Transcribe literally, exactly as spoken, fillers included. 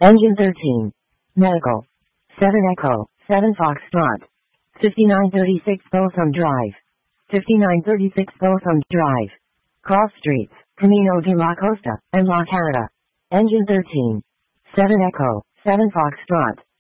Engine thirteen. Medical. seven Echo, seven Foxtrot. fifty-nine thirty-six Botham Drive. fifty-nine thirty-six Botham Drive. Cross Streets, Camino de la Costa, and La Carreta. Engine thirteen. seven Echo, seven Foxtrot.